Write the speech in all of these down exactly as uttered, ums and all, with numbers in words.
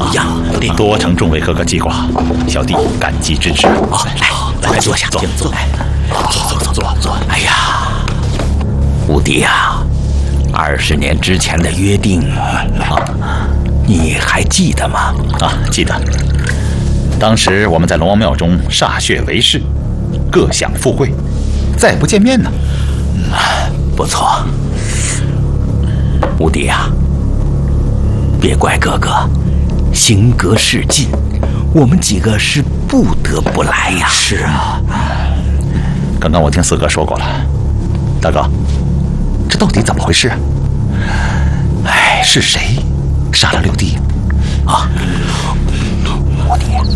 呀， 多承众位哥哥记挂，小弟感激之至。 啊，来，来坐下，坐坐，来，坐坐坐坐坐。哎呀，五弟呀，二十年之前的约定啊，你还记得吗？ 啊，记得。当时我们在龙王庙中歃血为誓，各享富贵，再不见面呢。 嗯，不错。五弟呀，别怪哥哥，行格事近，我们几个是不得不来呀。 是啊，刚刚我听四哥说过了，大哥，这到底怎么回事啊？哎，是谁杀了六弟啊？五弟呀，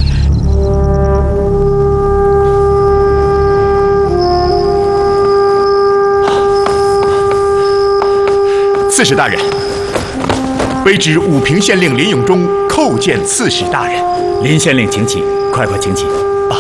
刺史大人，卑职武平县令林永忠叩见刺史大人。 林县令，请起，快快请起。 啊，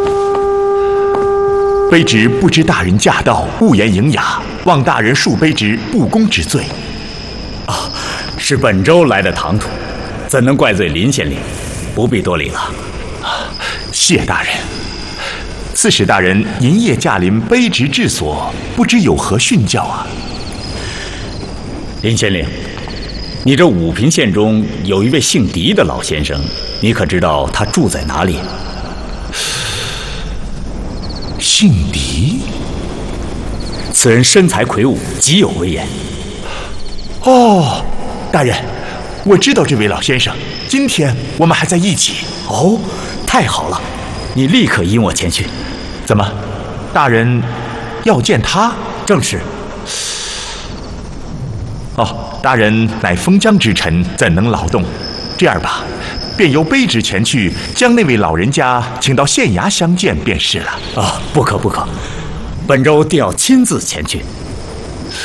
卑职不知大人驾到，勿言营雅，望大人恕卑职不公之罪。 啊，是本州来的唐突，怎能怪罪林县令？不必多礼了。 啊，谢大人。刺史大人银夜驾临卑职治所，不知有何训教啊？ 林县令，你这武平县中有一位姓狄的老先生，你可知道他住在哪里？ 姓狄？ 此人身材魁梧，极有威严。 哦，大人，我知道这位老先生，今天我们还在一起。 哦，太好了，你立刻引我前去。 怎么，大人要见他？ 正是。 哦，大人乃封疆之臣，怎能劳动？这样吧，便由卑职前去，将那位老人家请到县衙相见便是了。 啊，不可不可，本州定要亲自前去。